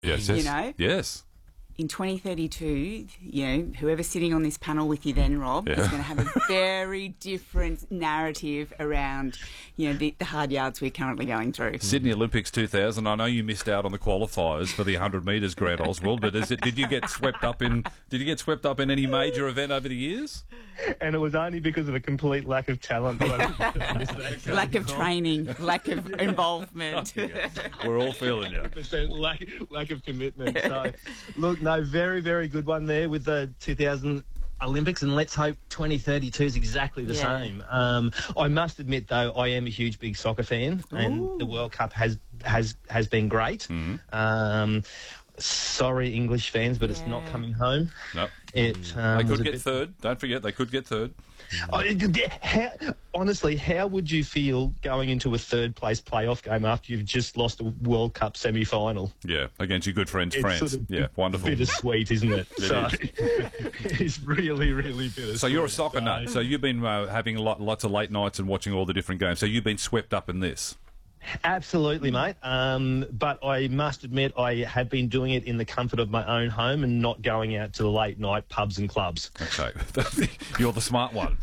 Yes, You yes. know? Yes. In 2032, you know, whoever's sitting on this panel with you then, Rob, is going to have a very different narrative around, you know, the hard yards we're currently going through. Sydney Olympics 2000. I know you missed out on the qualifiers for the 100 metres, Grant Oswald, but did you get swept up in any major event over the years? And it was only because of a complete lack of talent that I missed that. Lack of training, lack of involvement. We're all feeling you. 100% lack of commitment. So, look, no, very, very good one there with the 2000 Olympics, and let's hope 2032 is exactly the same. I must admit, though, I am a huge, big soccer fan, and the World Cup has been great. Sorry, English fans, but it's not coming home. No. They could get third. Don't forget, they could get third. Honestly, how would you feel going into a third-place playoff game after you've just lost a World Cup semi-final? Yeah, against your good friends, It's France. sort of Yeah, wonderful. bittersweet, isn't it? It It's really, really bittersweet. So you're a soccer nut. So you've been having lots of late nights and watching all the different games. So you've been swept up in this. Absolutely, mate. But I must admit, I have been doing it in the comfort of my own home and not going out to the late night pubs and clubs. Okay, you're the smart one.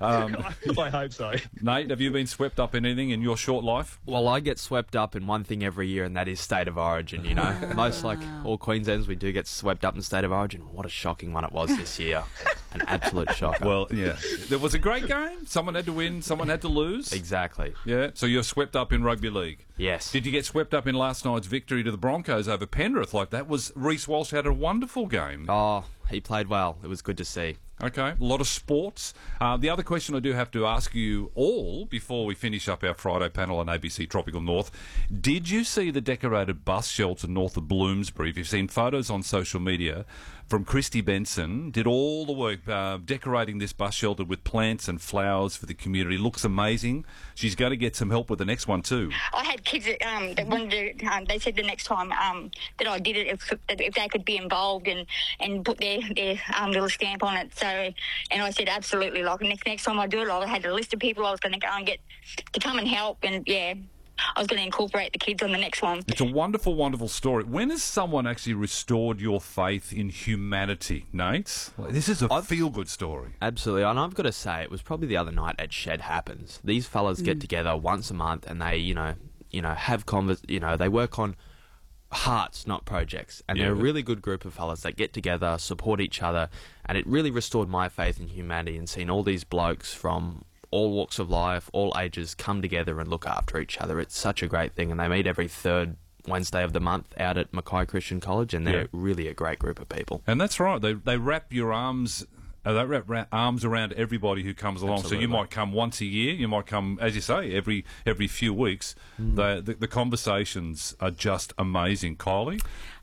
I hope so. Nate, have you been swept up in anything in your short life? Well, I get swept up in one thing every year, and that is State of Origin, you know. Most, like all Queenslanders, we do get swept up in State of Origin. What a shocking one it was this year. An absolute shocker. Well, yeah. There was a great game. Someone had to win, someone had to lose. Exactly. Yeah, so you're swept up in rugby league. Yes. Did you get swept up in last night's victory to the Broncos over Penrith? Like that was, Reece Walsh had a wonderful game. Oh, he played well. It was good to see. Okay, a lot of sports. The other question I do have to ask you all before we finish up our Friday panel on ABC Tropical North, did you see the decorated bus shelter north of Bloomsbury? If you've seen photos on social media from Christy Benson, did all the work decorating this bus shelter with plants and flowers for the community. Looks amazing. She's going to get some help with the next one too. I had kids that wanted to, they said the next time that I did it, if they could be involved and put their little stamp on it. So, and I said absolutely, like next time I do it, I had a list of people I was going to go and get to come and help, and I was going to incorporate the kids on the next one. It's a wonderful, wonderful story. When has someone actually restored your faith in humanity, Nate? This is a feel-good story. Absolutely, and I've got to say, it was probably the other night at Shed Happens. These fellas get together once a month, and they, have they work on hearts, not projects, and they're a really good group of fellas that get together, support each other, and it really restored my faith in humanity, and seeing all these blokes from all walks of life, all ages, come together and look after each other. It's such a great thing, and they meet every third Wednesday of the month out at Mackay Christian College, and they're really a great group of people. And that's right. They wrap your arms. They wrap arms around everybody who comes along. Absolutely. So you might come once a year. You might come, as you say, every few weeks. The conversations are just amazing. Kylie?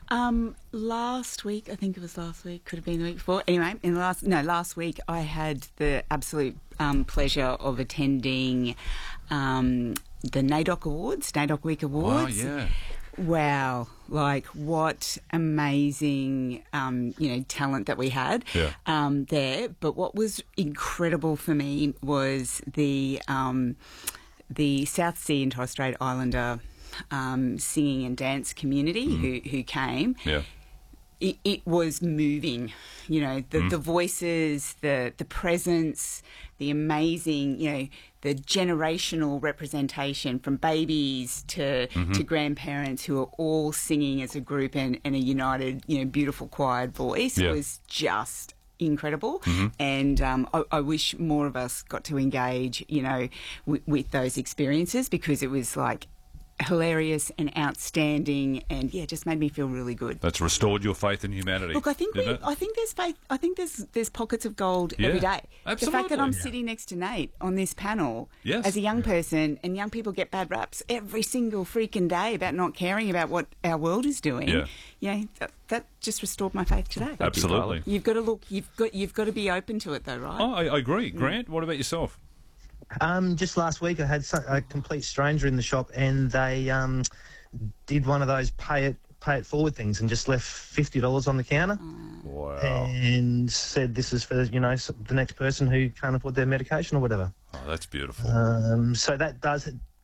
Last week, I think it was last week, could have been the week before. Anyway, last week I had the absolute pleasure of attending the NAIDOC Week Awards. Oh, yeah. Wow, like what amazing, talent that we had there. But what was incredible for me was the South Sea and Torres Strait Islander singing and dance community who came. Yeah. It was moving, the voices, the presence, the amazing, the generational representation from babies to grandparents who are all singing as a group and a united, beautiful choired voice. It was just incredible. And I wish more of us got to engage, with those experiences, because it was like hilarious and outstanding, and just made me feel really good. That's restored your faith in humanity. Look, I think there's faith. I think there's pockets of gold every day. Absolutely. The fact that I'm sitting next to Nate on this panel as a young person, and young people get bad raps every single freaking day about not caring about what our world is doing. That just restored my faith today. Absolutely. You've got to look. You've got to be open to it, though, right? Oh, I agree. Grant, what about yourself? Just last week I had a complete stranger in the shop, and they did one of those pay it forward things and just left $50 on the counter. Wow. And said this is for, the next person who can't afford their medication or whatever. Oh, that's beautiful. So that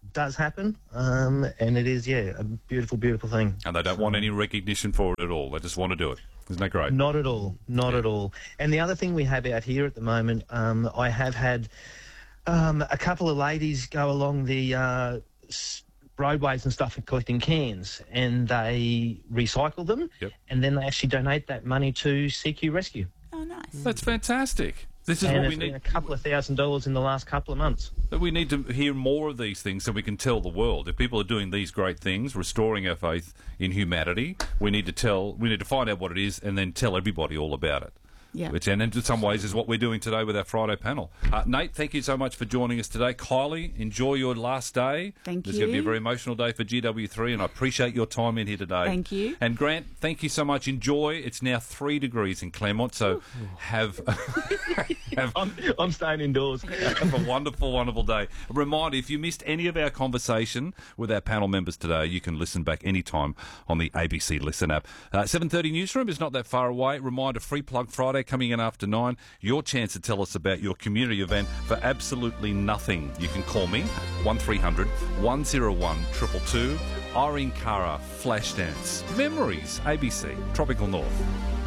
does happen, and it is, a beautiful, beautiful thing. And they don't want any recognition for it at all. They just want to do it. Isn't that great? Not at all. Not at all. And the other thing we have out here at the moment, I have had a couple of ladies go along the roadways and stuff and collecting cans, and they recycle them, and then they actually donate that money to CQ Rescue. Oh, nice. That's fantastic. This is and what it's we been need. a couple of $1,000s in the last couple of months. But we need to hear more of these things so we can tell the world. If people are doing these great things, restoring our faith in humanity, we need to find out what it is and then tell everybody all about it. Yeah. Which, and in some ways, is what we're doing today with our Friday panel. Nate, thank you so much for joining us today. Kylie, enjoy your last day. Thank you. It's going to be a very emotional day for GW3, and I appreciate your time in here today. Thank you. And Grant, thank you so much. Enjoy. It's now 3 degrees in Claremont, so have I'm staying indoors. have a wonderful, wonderful day. A reminder, if you missed any of our conversation with our panel members today, you can listen back anytime on the ABC Listen app. 7:30 Newsroom is not that far away. Reminder, Free Plug Friday coming in after 9. Your chance to tell us about your community event for absolutely nothing. You can call me, 1300 101 222. Irene Cara, Flashdance. Memories, ABC, Tropical North.